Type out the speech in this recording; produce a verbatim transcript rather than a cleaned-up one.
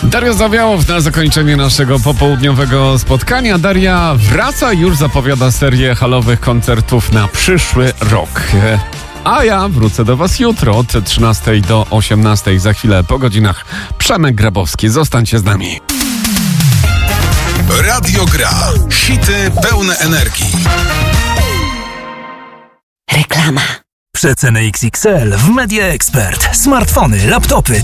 Daria Zawiałow na zakończenie naszego popołudniowego spotkania. Daria wraca i już zapowiada serię halowych koncertów na przyszły rok. A ja wrócę do Was jutro od trzynastej do osiemnastej. Za chwilę po godzinach Przemek Grabowski. Zostańcie z nami. Radio Gra. Hity pełne energii. Reklama. Przeceny X X L w Media Expert. Smartfony, laptopy,